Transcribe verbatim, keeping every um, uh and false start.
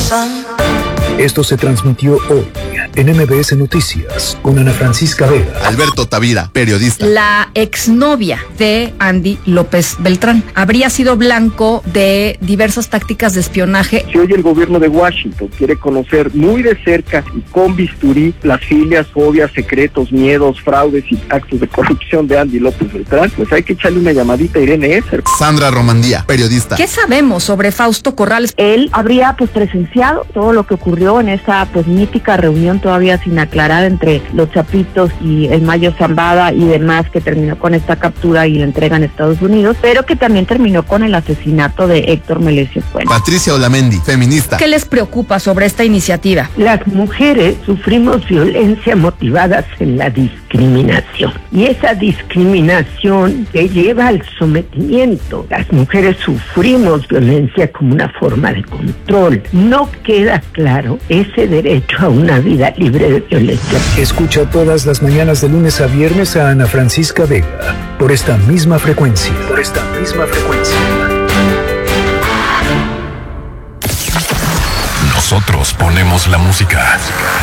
Esto se transmitió hoy en M B S Noticias con Ana Francisca Vega. Alberto Tavira, periodista. La exnovia de Andy López Beltrán habría sido blanco de diversas tácticas de espionaje. Si hoy el gobierno de Washington quiere conocer muy de cerca y con bisturí las filias, fobias, secretos, miedos, fraudes y actos de corrupción de Andy López Beltrán, pues hay que echarle una llamadita a Irene Esser. Sandra Romandía, periodista. ¿Qué sabemos sobre Fausto Corrales? Él habría pues presenciado todo lo que ocurrió en esa pues mítica reunión todavía sin aclarar entre los Chapitos y el Mayo Zambada y demás, que terminó con esta captura y la entrega en Estados Unidos, pero que también terminó con el asesinato de Héctor Melesio Fuentes. Patricia Olamendi, feminista. ¿Qué les preocupa sobre esta iniciativa? Las mujeres sufrimos violencia motivadas en la discriminación, y esa discriminación que lleva al sometimiento. Las mujeres sufrimos violencia como una forma de control. No queda claro ese derecho a una vida libre de violencia. Escucha todas las mañanas de lunes a viernes a Ana Francisca Vega por esta misma frecuencia. Por esta misma frecuencia. Nosotros ponemos la música.